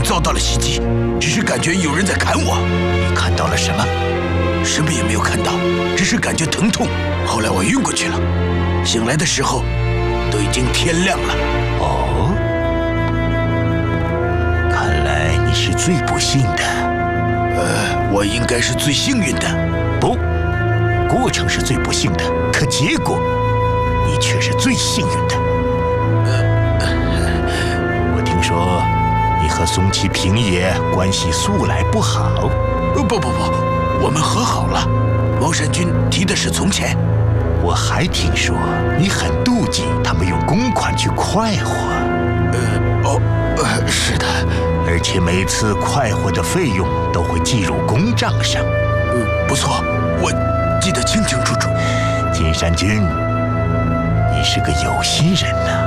遭到了袭击，只是感觉有人在砍我。 你看到了什么？ 什么也没有看到，只是感觉疼痛。后来我晕过去了，醒来的时候都已经天亮了。 哦，看来你是最不幸的。 我应该是最幸运的。 不，过程是最不幸的，可结果你却是最幸运的。我听说你和松崎平野关系素来不好。 不，我们和好了。毛山君提的是从前。 我还听说你很妒忌他们用公款去快活。 是的， 而且每次快活的费用都会记入公账上。 不错，我记得清清楚楚。 金山君，你是个有心人呐。